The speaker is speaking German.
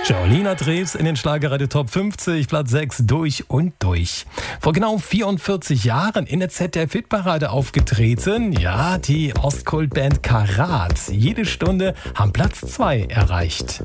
Jolina Drews in den Schlagerradio Top 50, Platz 6, durch und durch. Vor genau 44 Jahren in der ZDF-Hitparade aufgetreten. Ja, die Ostkult-Band Karat. Jede Stunde haben Platz 2 erreicht.